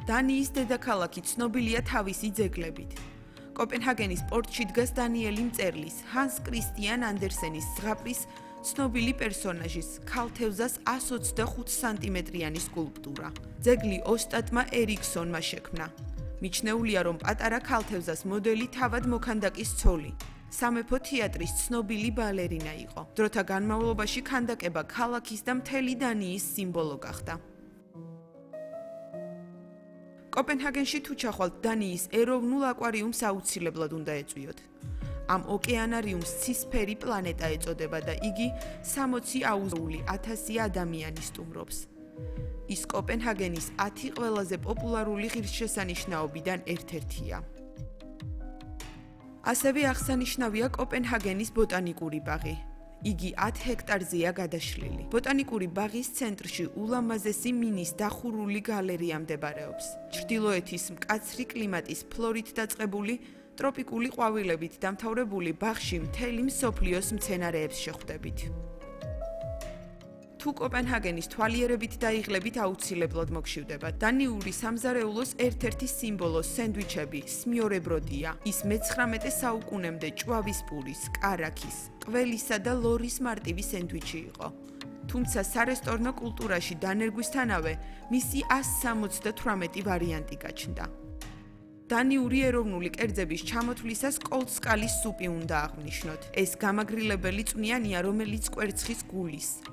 დანიის დედაქალაქი ცნობილია თავისი ძეგლებით. კოპენჰაგენის პორტში დგას დანიელი მწერლის, ჰანს კრისტიან ანდერსენის ზღაპრის ცნობილი პერსონაჟის, ქალთევზას 125 სანტიმეტრიანი სკულპტურა. ძეგლი ოსტატმა ერიქსონმა შექმნა. მიჩნეულია, რომ პატარა ქალთევზას მოდელი თავად მოქანდაკის ცოლი. სამეფო თეატრის ცნობილი ბალერინა იყო. დროთა განმავლობაში ქანდაკება ქალაქის და მთელი დანიის სიმბოლო გახდა. კოპენჰაგენში თუ ჩახვალთ, დანიის ეროვნულ აკვარიუმს აუცილებლად უნდა ეწვიოთ. ამ ოკეანარიუმს ცისფერი პლანეტა ეწოდება და იგი 60 აუზრული 1000 ადამიანის სტუმრობს. ის კოპენჰაგენის 10 ყველაზე პოპულარული ღირსშესანიშნაობიდან ერთ-ერთია. ასევე აღსანიშნავია კოპენჰაგენის ბოტანიკური ბაღი. იგი 10 ჰექტარზეა გადაშლილი. ბოტანიკური ბაღის ცენტრში ულამაზესი მინის დახურული გალერეა მდებარეობს. ჩრდილოეთის მკაცრი კლიმატის ფლორით დაწყებული ტროპიკული ყვავილებით დამთავრებული ბაღში მთელი მსოფლიოს მცენარეებს შეხვდებით. თუ კოპენჰაგენის თვალიერებით დაიღლებით აუცილებლად მოგშივდება. დანიური სამზარეულოს ერთ-ერთი სიმბოლო სენდვიჩები, სმიორებროდია. ის მე-19 საუკუნემდე ჭვავის პურის, კარაქის, ყველისა და ლორის მარტივი სენდვიჩი იყო. თუმცა სარესტორნო კულტურაში დანერგვისთანავე მისი 178 ვარიანტი გაჩნდა. დანიური ეროვნული კერძების ჩამოთვლისას კოლდსკალის სუპი უნდა აღვნიშნოთ. ეს გამაგრილებელი წვნიანია, რომელიც კვერცხის გულის